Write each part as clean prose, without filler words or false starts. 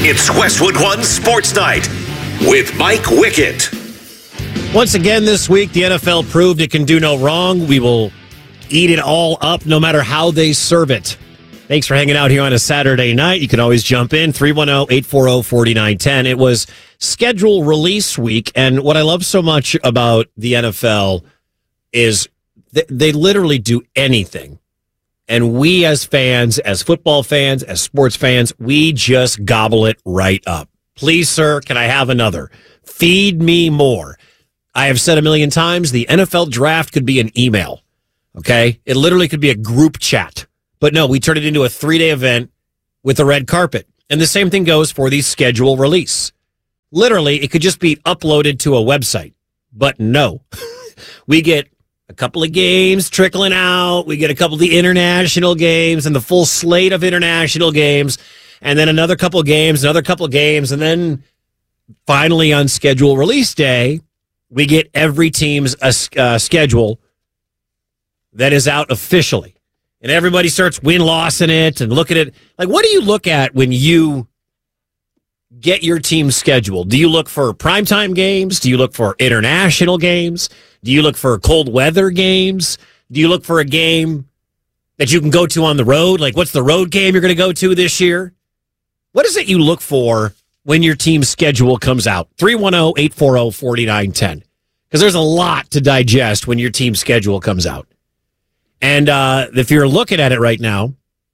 It's Westwood One Sports Night with Mike Wickett. Once again this week, the NFL proved it can do no wrong. We will eat it all up no matter how they serve it. Thanks for hanging out here on a Saturday night. You can always jump in, 310-840-4910. It was schedule release week, and what I love so much about the NFL is they literally do anything. And we as fans, as football fans, as sports fans, we just gobble it right up. Please, sir, can I have another? Feed me more. I have said a million times, the NFL draft could be an email, okay? It literally could be a group chat. But no, we turn it into a 3-day event with a red carpet. And the same thing goes for the schedule release. Literally, it could just be uploaded to a website. But no, we get a couple of games trickling out. We get a couple of the international games and the full slate of international games. And then another couple of games, another couple of games. And then finally on schedule release day, we get every team's schedule that is out officially. And everybody starts win-loss in it and look at it. Like, what do you look at when you get your team's schedule? Do you look for primetime games? Do you look for international games? Do you look for cold weather games? Do you look for a game that you can go to on the road? Like, what's the road game you're going to go to this year? What is it you look for when your team's schedule comes out? 310-840-4910. Because there's a lot to digest when your team's schedule comes out. And if you're looking at it right now,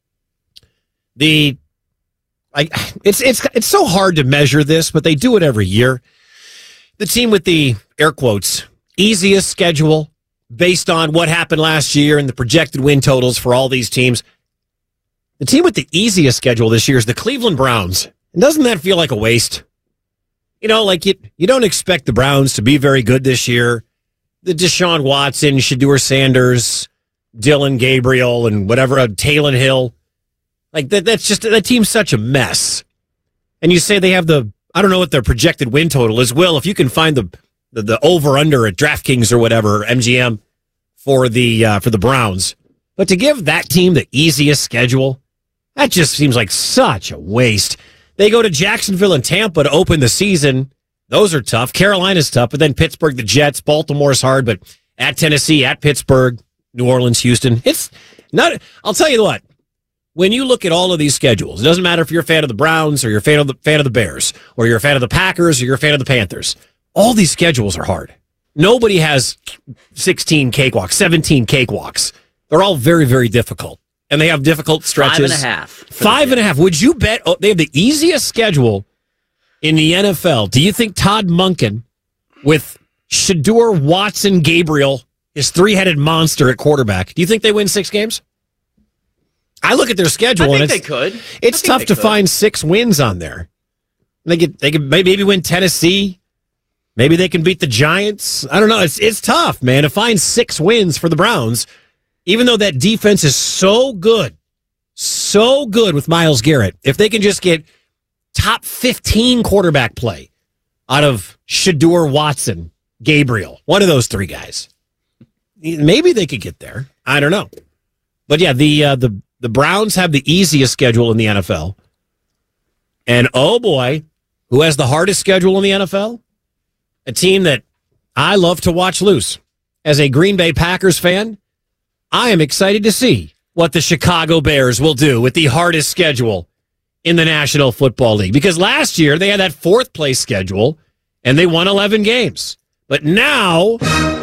it's so hard to measure this, but they do it every year. The team with the, air quotes, easiest schedule based on what happened last year and the projected win totals for all these teams. The team with the easiest schedule this year is the Cleveland Browns. And doesn't that feel like a waste? You know, like you don't expect the Browns to be very good this year. The Deshaun Watson, Shedeur Sanders, Dylan Gabriel, and whatever, Talon Hill. Like, that's just, that team's such a mess. And you say they have I don't know what their projected win total is. Will, if you can find the over-under at DraftKings or whatever, MGM, for the Browns. But to give that team the easiest schedule, that just seems like such a waste. They go to Jacksonville and Tampa to open the season. Those are tough. Carolina's tough, but then Pittsburgh, the Jets, Baltimore's hard, but at Tennessee, at Pittsburgh, New Orleans, Houston. It's not, I'll tell you what, when you look at all of these schedules, it doesn't matter if you're a fan of the Browns or you're a fan of the Bears or you're a fan of the Packers or you're a fan of the Panthers. All these schedules are hard. Nobody has 16 cakewalks, 17 cakewalks. They're all very, very difficult. And they have difficult stretches. 5.5. 5.5. Would you bet they have the easiest schedule in the NFL? Do you think Todd Monken with Shedeur, Watson, Gabriel, his three-headed monster at quarterback, do you think they win 6 games? I look at their schedule, they could. It's tough to find 6 wins on there. They could maybe win Tennessee. Maybe they can beat the Giants. I don't know. It's tough, man, to find 6 wins for the Browns, even though that defense is so good with Myles Garrett. If they can just get top 15 quarterback play out of Shedeur, Watson, Gabriel, one of those 3 guys, maybe they could get there. I don't know. But yeah, the Browns have the easiest schedule in the NFL. And oh boy, who has the hardest schedule in the NFL? A team that I love to watch lose. As a Green Bay Packers fan, I am excited to see what the Chicago Bears will do with the hardest schedule in the National Football League. Because last year they had that 4th place schedule and they won 11 games. But now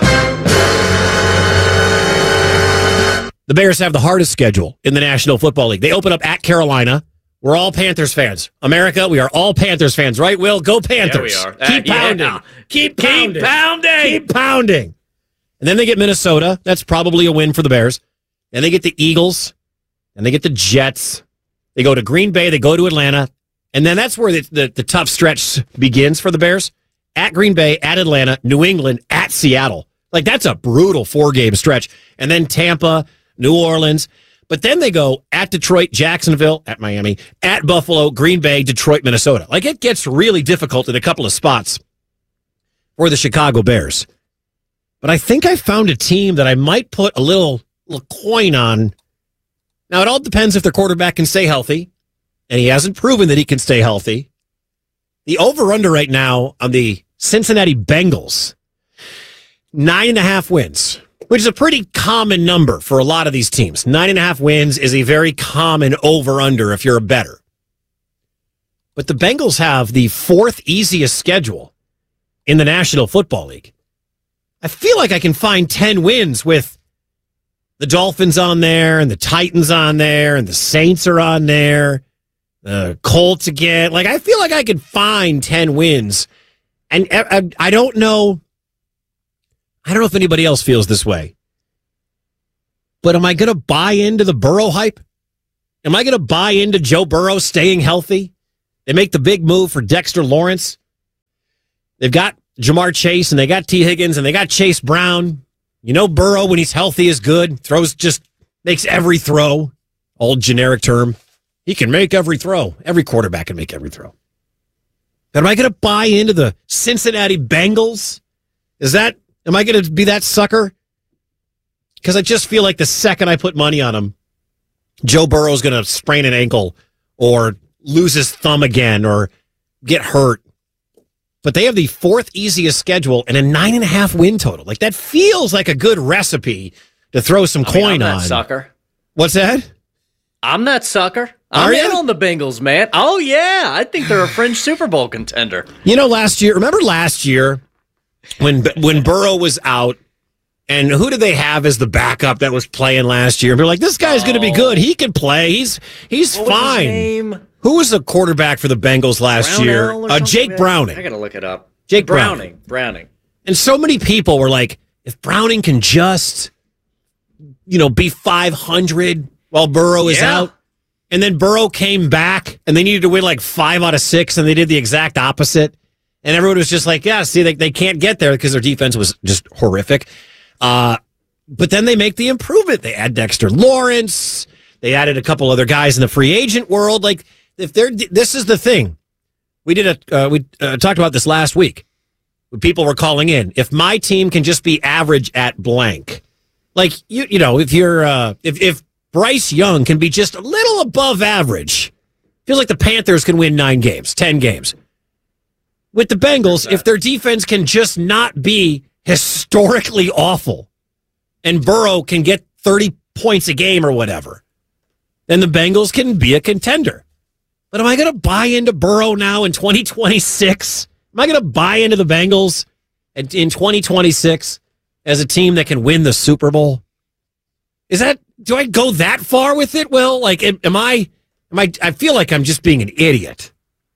the Bears have the hardest schedule in the National Football League. They open up at Carolina. We're all Panthers fans. America, we are all Panthers fans, right, Will? Go Panthers. Yeah, we are. Keep pounding. Yeah. Keep pounding. Keep pounding. Keep pounding. And then they get Minnesota. That's probably a win for the Bears. Then they get the Eagles. And they get the Jets. They go to Green Bay. They go to Atlanta. And then that's where the tough stretch begins for the Bears. At Green Bay, at Atlanta, New England, at Seattle. Like, that's a brutal 4-game stretch. And then Tampa, New Orleans. But then they go at Detroit, Jacksonville, at Miami, at Buffalo, Green Bay, Detroit, Minnesota. Like, it gets really difficult in a couple of spots for the Chicago Bears. But I think I found a team that I might put a little coin on. Now, it all depends if their quarterback can stay healthy, and he hasn't proven that he can stay healthy. The over-under right now on the Cincinnati Bengals, 9.5 wins, which is a pretty common number for a lot of these teams. 9.5 wins is a very common over-under if you're a bettor. But the Bengals have the 4th easiest schedule in the National Football League. I feel like I can find 10 wins with the Dolphins on there and the Titans on there and the Saints are on there. The Colts again. Like, I feel like I could find 10 wins. And I don't know. I don't know if anybody else feels this way. But am I going to buy into the Burrow hype? Am I going to buy into Joe Burrow staying healthy? They make the big move for Dexter Lawrence. They've got Jamar Chase and they got T. Higgins and they got Chase Brown. You know Burrow, when he's healthy, is good. Makes every throw. Old generic term. He can make every throw. Every quarterback can make every throw. But am I going to buy into the Cincinnati Bengals? Am I going to be that sucker? Because I just feel like the second I put money on him, Joe Burrow's going to sprain an ankle or lose his thumb again or get hurt. But they have the 4th easiest schedule and a 9.5 win total. Like, that feels like a good recipe to throw some coin I'm on. that sucker. What's that? I'm that sucker. I'm in on the Bengals, man. Oh, yeah. I think they're a fringe Super Bowl contender. You know, remember last year when Burrow was out, and who did they have as the backup that was playing last year? They're like, this guy's going to be good. He can play. He's what fine. Was his name? Who was the quarterback for the Bengals last year? Jake Browning. I got to look it up. Jake Browning. And so many people were like, if Browning can just, be 500 while Burrow is out. And then Burrow came back and they needed to win like 5 out of 6 and they did the exact opposite. And everyone was just like, yeah, see, they can't get there because their defense was just horrific. But then they make the improvement. They add Dexter Lawrence. They added a couple other guys in the free agent world. Like, this is the thing. We talked about this last week. People were calling in. If my team can just be average at blank, like if Bryce Young can be just a little above average, feels like the Panthers can win 9 games, 10 games. With the Bengals, if their defense can just not be historically awful, and Burrow can get 30 points a game or whatever, then the Bengals can be a contender. But am I going to buy into Burrow now in 2026? Am I going to buy into the Bengals in 2026 as a team that can win the Super Bowl? Do I go that far with it? Well, like, I feel like I'm just being an idiot.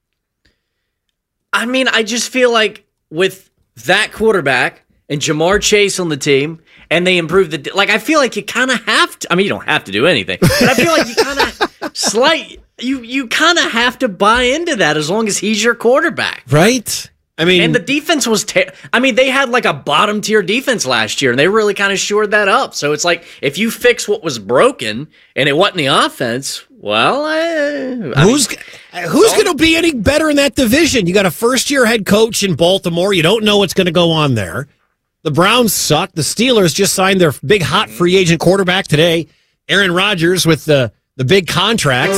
I mean, I just feel like with that quarterback and Jamar Chase on the team, and they improve I feel like you kind of have to. I mean, you don't have to do anything, but I feel like you kind of you kind of have to buy into that as long as he's your quarterback, right? I mean, and the defense was. They had like a bottom tier defense last year, and they really kind of shored that up. So it's like if you fix what was broken, and it wasn't the offense. Well, who's going to be any better in that division? You got a first-year head coach in Baltimore. You don't know what's going to go on there. The Browns suck. The Steelers just signed their big hot free agent quarterback today, Aaron Rodgers, with the big contract.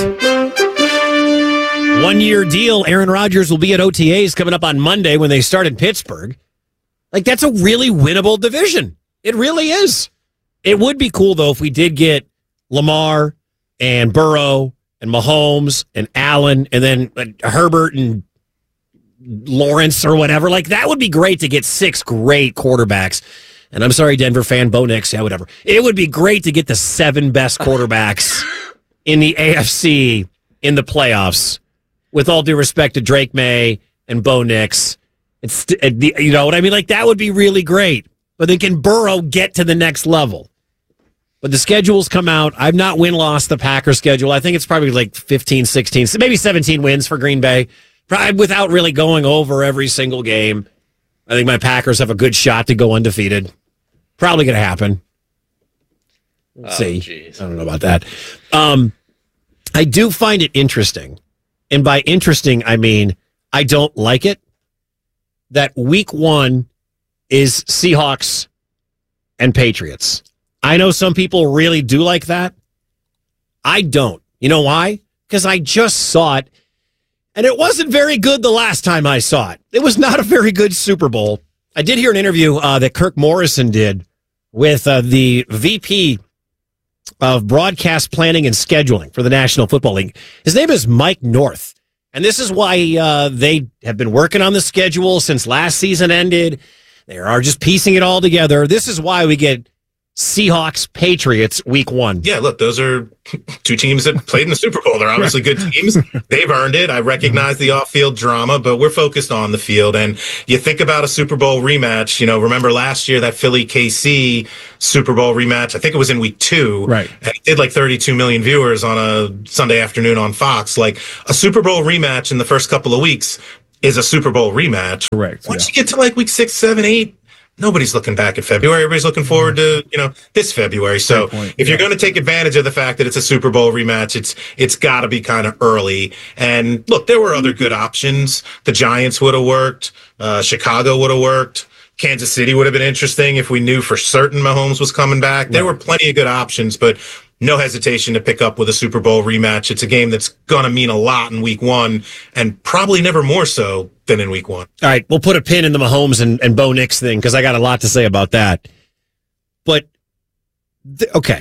1-year deal. Aaron Rodgers will be at OTAs coming up on Monday when they start in Pittsburgh. Like, that's a really winnable division. It really is. It would be cool, though, if we did get Lamar and Burrow and Mahomes and Allen and then Herbert and Lawrence or whatever. Like, that would be great to get 6 great quarterbacks. And I'm sorry, Denver fan, Bo Nix, yeah, whatever. It would be great to get the 7 best quarterbacks in the AFC in the playoffs. With all due respect to Drake May and Bo Nix. You know what I mean? Like, that would be really great. But then can Burrow get to the next level? But the schedules come out. I've not win-lost the Packers schedule. I think it's probably like 15, 16, maybe 17 wins for Green Bay. Probably without really going over every single game. I think my Packers have a good shot to go undefeated. Probably going to happen. We'll see. Geez. I don't know about that. I do find it interesting. And by interesting, I mean I don't like it that week 1 is Seahawks and Patriots. I know some people really do like that. I don't. You know why? Because I just saw it. And it wasn't very good the last time I saw it. It was not a very good Super Bowl. I did hear an interview that Kirk Morrison did with the VP of Broadcast Planning and Scheduling for the National Football League. His name is Mike North. And this is why they have been working on the schedule since last season ended. They are just piecing it all together. This is why we get Seahawks Patriots week 1. Yeah, look, those are two teams that played in the Super Bowl. They're obviously good teams. They've earned it. I recognize the off-field drama, but we're focused on the field. And you think about a Super Bowl rematch, remember last year that Philly KC Super Bowl rematch, I think it was in week 2. Right. And it did like 32 million viewers on a Sunday afternoon on Fox. Like a Super Bowl rematch in the first couple of weeks is a Super Bowl rematch. Correct. Once you get to like week 6, 7, 8, nobody's looking back at February. Everybody's looking forward to, this February. So if you're going to take advantage of the fact that it's a Super Bowl rematch, it's got to be kind of early. And look, there were other good options. The Giants would have worked. Chicago would have worked. Kansas City would have been interesting if we knew for certain Mahomes was coming back. There were plenty of good options, but no hesitation to pick up with a Super Bowl rematch. It's a game that's going to mean a lot in week 1 and probably never more so than in week 1. All right, we'll put a pin in the Mahomes and Bo Nix thing because I got a lot to say about that. But, okay.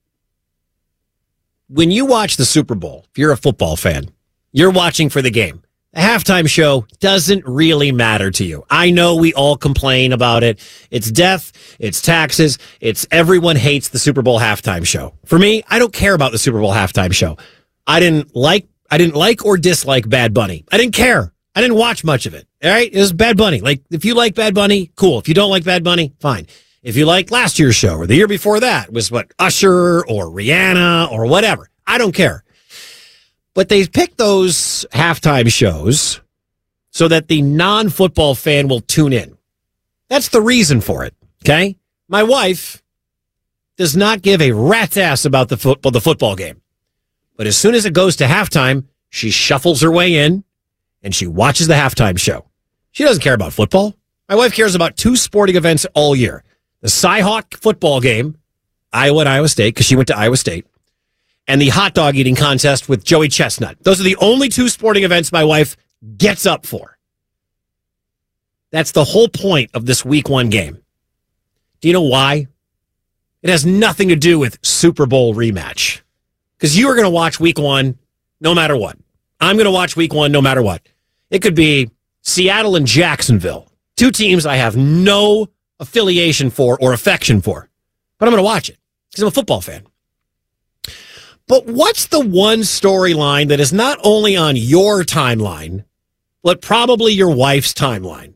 When you watch the Super Bowl, if you're a football fan, you're watching for the game. The halftime show doesn't really matter to you. I know we all complain about it. It's death, it's taxes, it's everyone hates the Super Bowl halftime show. For me, I don't care about the Super Bowl halftime show. I didn't like or dislike Bad Bunny. I didn't care. I didn't watch much of it. All right? It was Bad Bunny. Like, if you like Bad Bunny, cool. If you don't like Bad Bunny, fine. If you like last year's show or the year before that, was Usher or Rihanna or whatever. I don't care. But they pick those halftime shows so that the non-football fan will tune in. That's the reason for it, okay? My wife does not give a rat's ass about the football game. But as soon as it goes to halftime, she shuffles her way in and she watches the halftime show. She doesn't care about football. My wife cares about 2 sporting events all year. The Cy-Hawk football game, Iowa and Iowa State, because she went to Iowa State, and the hot dog eating contest with Joey Chestnut. Those are the only 2 sporting events my wife gets up for. That's the whole point of this week 1 game. Do you know why? It has nothing to do with Super Bowl rematch. Because you are going to watch week 1 no matter what. I'm going to watch week 1 no matter what. It could be Seattle and Jacksonville. 2 teams I have no affiliation for or affection for. But I'm going to watch it because I'm a football fan. But what's the one storyline that is not only on your timeline, but probably your wife's timeline?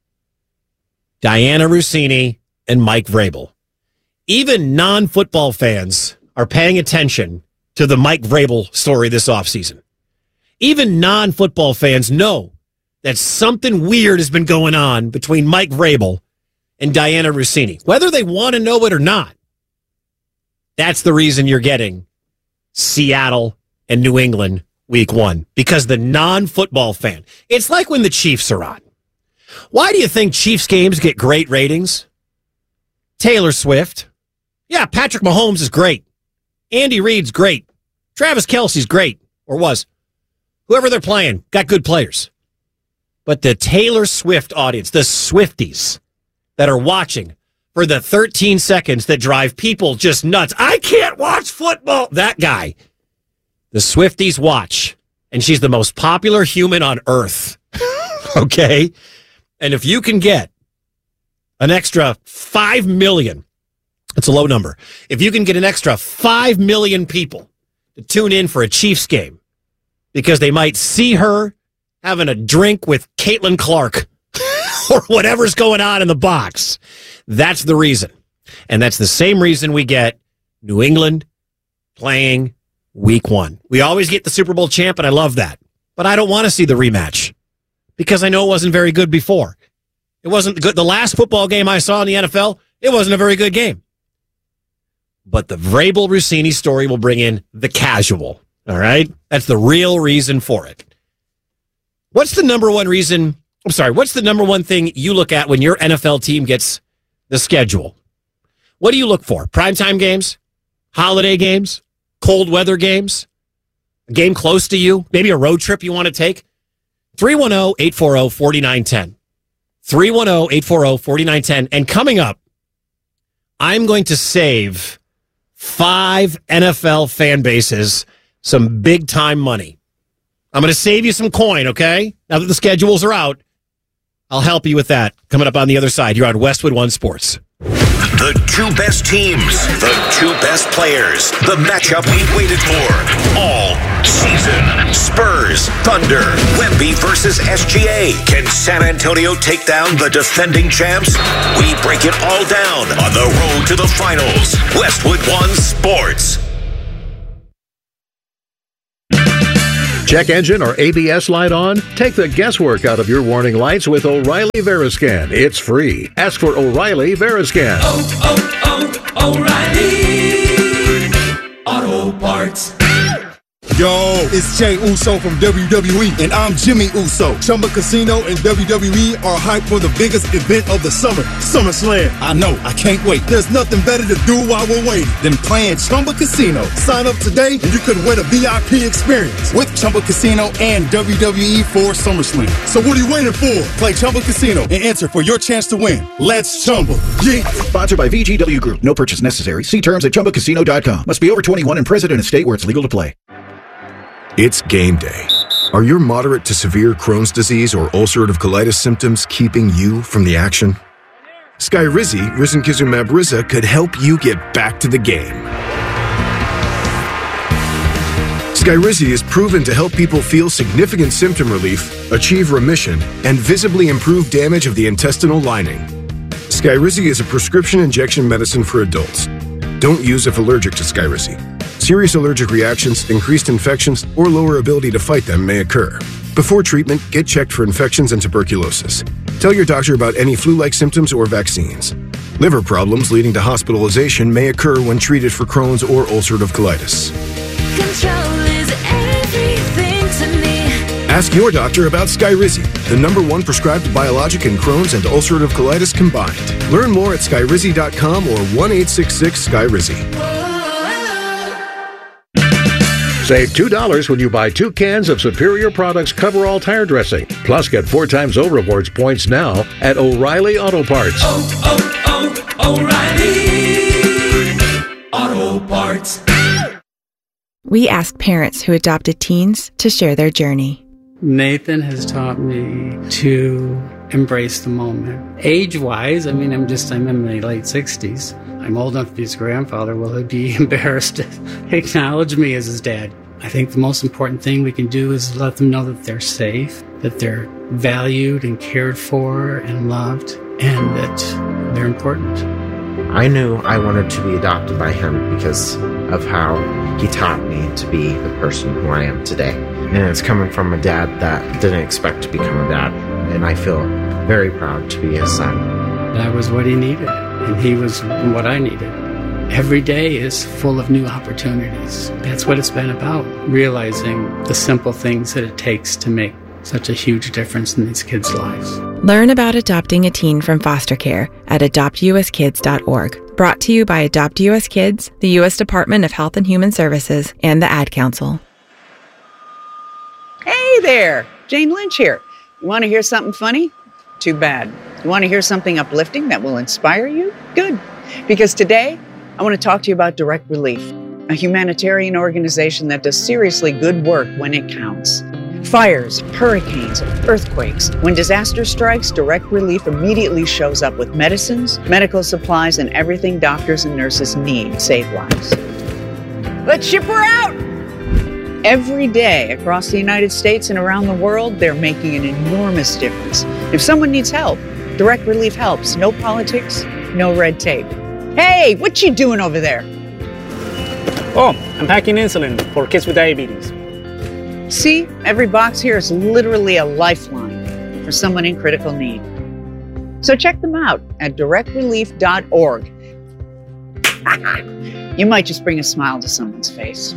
Diana Rossini and Mike Vrabel. Even non-football fans are paying attention to the Mike Vrabel story this offseason. Even non-football fans know that something weird has been going on between Mike Vrabel and Diana Rossini. Whether they want to know it or not, that's the reason you're getting Seattle and New England week 1. Because the non-football fan, it's like when the Chiefs are on. Why do you think Chiefs games get great ratings? Taylor Swift. Yeah, Patrick Mahomes is great. Andy Reid's great. Travis Kelce's great, or was. Whoever they're playing, got good players. But the Taylor Swift audience, the Swifties that are watching for the 13 seconds that drive people just nuts. I can't watch football. That guy. The Swifties watch, and she's the most popular human on earth. Okay? And if you can get an extra 5 million, it's a low number. If you can get an extra 5 million people to tune in for a Chiefs game because they might see her having a drink with Caitlin Clark or whatever's going on in the box, that's the reason. And that's the same reason we get New England playing week 1. We always get the Super Bowl champ, and I love that. But I don't want to see the rematch because I know it wasn't very good before. It wasn't good. The last football game I saw in the NFL, it wasn't a very good game. But the Vrabel Rossini story will bring in the casual. All right? That's the real reason for it. What's the number one reason? I'm sorry. What's the number one thing you look at when your NFL team gets the schedule? What do you look for? Primetime games? Holiday games? Cold weather games? A game close to you? Maybe a road trip you want to take? 310-840-4910. 310-840-4910. And coming up, I'm going to save 5 NFL fan bases some big-time money. I'm going to save you some coin, okay? Now that the schedules are out, I'll help you with that. Coming up on the other side, you're on Westwood One Sports. The 2 best teams, the 2 best players, the matchup we've waited for all season. Spurs, Thunder, Wemby versus SGA. Can San Antonio take down the defending champs? We break it all down on the road to the finals. Westwood One Sports. Check engine or ABS light on? Take the guesswork out of your warning lights with O'Reilly Veriscan. It's free. Ask for O'Reilly Veriscan. O'Reilly Auto Parts. Yo, it's Jay Uso from WWE, and I'm Jimmy Uso. Chumba Casino and WWE are hyped for the biggest event of the summer, SummerSlam. I know, I can't wait. There's nothing better to do while we're waiting than playing Chumba Casino. Sign up today, and you could win a VIP experience with Chumba Casino and WWE for SummerSlam. So what are you waiting for? Play Chumba Casino and enter for your chance to win. Let's Chumba. Yeah. Sponsored by VGW Group. No purchase necessary. See terms at ChumbaCasino.com. Must be over 21 and present in a state where it's legal to play. It's game day. Are your moderate to severe Crohn's disease or ulcerative colitis symptoms keeping you from the action? Skyrizi, risankizumab Riza, could help you get back to the game. Skyrizi is proven to help people feel significant symptom relief, achieve remission, and visibly improve damage of the intestinal lining. Skyrizi is a prescription injection medicine for adults. Don't use if allergic to Skyrizi. Serious allergic reactions, increased infections, or lower ability to fight them may occur. Before treatment, get checked for infections and tuberculosis. Tell your doctor about any flu-like symptoms or vaccines. Liver problems leading to hospitalization may occur when treated for Crohn's or ulcerative colitis. Control is everything to me. Ask your doctor about Skyrizi, the #1 prescribed biologic in Crohn's and ulcerative colitis combined. Learn more at skyrizi.com or 1-866-SKYRIZI. Save $2 when you buy 2 cans of Superior Products Coverall Tire Dressing. Plus, get 4 times O Rewards points now at O'Reilly Auto Parts. O'Reilly Auto Parts. We asked parents who adopted teens to share their journey. Nathan has taught me to embrace the moment. Age-wise, I'm in my late 60s. I'm old enough to be his grandfather. Will he be embarrassed to acknowledge me as his dad? I think the most important thing we can do is let them know that they're safe, that they're valued and cared for and loved, and that they're important. I knew I wanted to be adopted by him because of how he taught me to be the person who I am today. And it's coming from a dad that didn't expect to become a dad. And I feel very proud to be his son. That was what he needed, and he was what I needed. Every day is full of new opportunities. That's what it's been about, realizing the simple things that it takes to make such a huge difference in these kids' lives. Learn about adopting a teen from foster care at adoptuskids.org. Brought to you by Adopt U.S. Kids, the U.S. Department of Health and Human Services, and the Ad Council. Hey there, Jane Lynch here. You want to hear something funny? Too bad. You want to hear something uplifting that will inspire you? Good. Because today, I want to talk to you about Direct Relief, a humanitarian organization that does seriously good work when it counts. Fires, hurricanes, earthquakes. When disaster strikes, Direct Relief immediately shows up with medicines, medical supplies, and everything doctors and nurses need to save lives. Let's ship her out! Every day across the United States and around the world, they're making an enormous difference. If someone needs help, Direct Relief helps. No politics, no red tape. Hey, what you doing over there? Oh, I'm packing insulin for kids with diabetes. See, every box here is literally a lifeline for someone in critical need. So check them out at directrelief.org. You might just bring a smile to someone's face.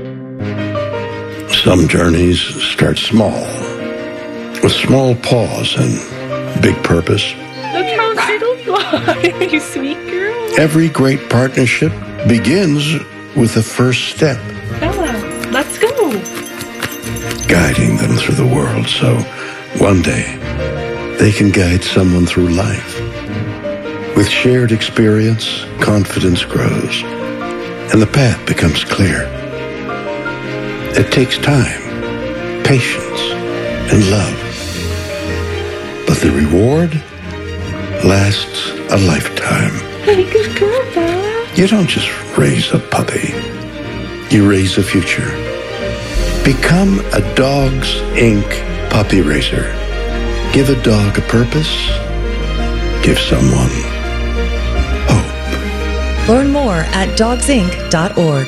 Some journeys start small, with small pause and big purpose. Look how little you are, you sweet girl. Every great partnership begins with the first step. Bella, let's go. Guiding them through the world so One day, they can guide someone through life. With shared experience, confidence grows, and the path becomes clear. It takes time, patience, and love. But the reward lasts a lifetime. Hey, good girl, Bella. You don't just raise a puppy. You raise a future. Become a Dogs Inc. puppy raiser. Give a dog a purpose. Give someone hope. Learn more at dogsinc.org.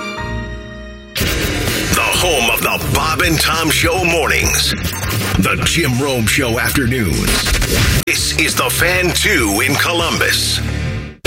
The home of the Bob and Tom Show mornings. The Jim Rome Show afternoons. This is the Fan 2 in Columbus.